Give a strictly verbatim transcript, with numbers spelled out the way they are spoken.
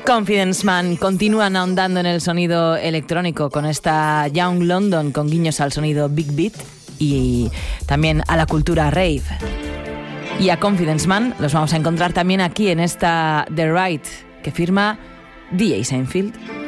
Confidence Man continúan ahondando en el sonido electrónico con esta Young London con guiños al sonido Big Beat y también a la cultura rave. Y a Confidence Man los vamos a encontrar también aquí en esta The Right que firma D J Seinfeld.